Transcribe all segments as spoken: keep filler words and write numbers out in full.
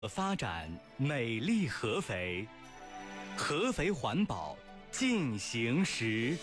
发展美丽合肥，合肥环保进行时。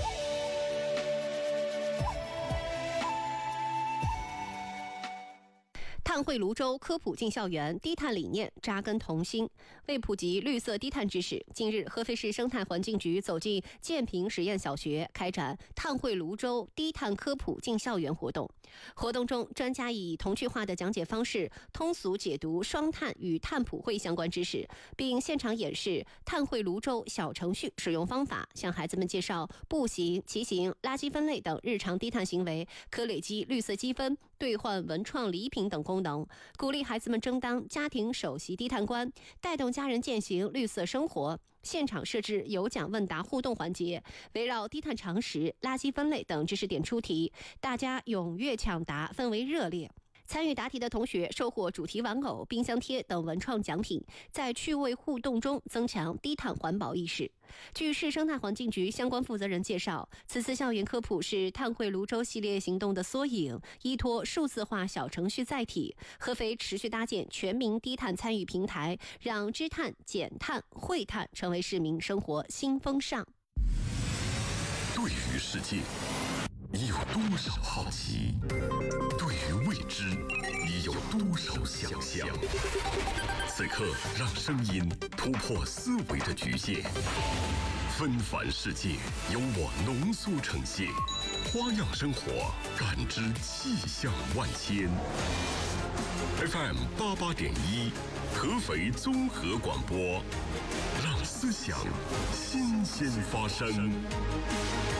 碳汇泸州科普进校园，低碳理念扎根童心。为普及绿色低碳知识，近日合肥市生态环境局走进建平实验小学，开展碳汇泸州低碳科普进校园活动。活动中，专家以童趣化的讲解方式，通俗解读双碳与碳普惠相关知识，并现场演示碳汇泸州小程序使用方法，向孩子们介绍步行、骑行、垃圾分类等日常低碳行为可累积绿色积分、兑换文创礼品等功能。鼓励孩子们争当家庭首席低碳官，带动家人践行绿色生活。现场设置有奖问答互动环节，围绕低碳常识、垃圾分类等知识点出题，大家踊跃抢答，氛围热烈。参与答题的同学收获主题玩偶、冰箱贴等文创奖品，在趣味互动中增强低碳环保意识。据市生态环境局相关负责人介绍，此次校园科普是碳汇泸州系列行动的缩影，依托数字化小程序载体，合肥持续搭建全民低碳参与平台，让知碳、减碳、汇碳成为市民生活新风尚。 对于世界，你有多少好奇？对于未知，你有多少想象？此刻，让声音突破思维的局限，纷繁世界由我浓缩呈现，花样生活，感知气象万千。F M 八八点一，合肥综合广播，让思想新鲜发生。